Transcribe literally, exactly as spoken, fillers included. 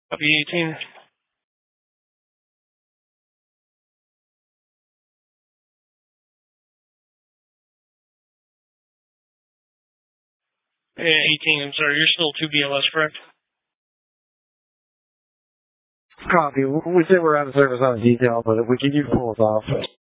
Copy eighteen. Yeah, eighteen, I'm sorry, you're still two B L S, correct? Copy. We say we're out of service on the detail, but if we can, you pull us off.